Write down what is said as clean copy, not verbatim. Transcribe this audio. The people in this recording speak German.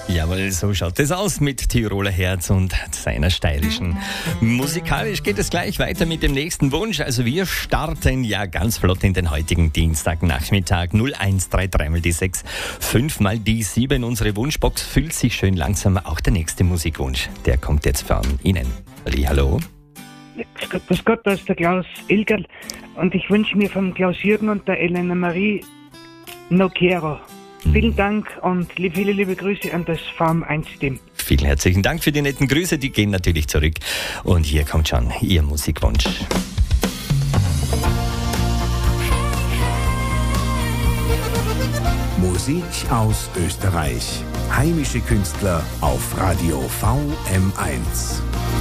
Jawohl, so schaut es aus mit Tiroler Herz und seiner steirischen. Musikalisch geht es gleich weiter mit dem nächsten Wunsch. Also wir starten ja ganz flott in den heutigen Dienstagnachmittag. 0133 mal die 6, 5 mal die 7. Unsere Wunschbox füllt sich schön langsam. Auch der nächste Musikwunsch, der kommt jetzt von Ihnen. Hallo. Grüß Gott, da ist der Klaus Ilgerl und ich wünsche mir von Klaus Jürgen und der Elena Marie No Quiero. Vielen Dank und viele liebe Grüße an das Farm 1-Team. Vielen herzlichen Dank für die netten Grüße, die gehen natürlich zurück. Und hier kommt schon Ihr Musikwunsch. Musik aus Österreich. Heimische Künstler auf Radio VM1.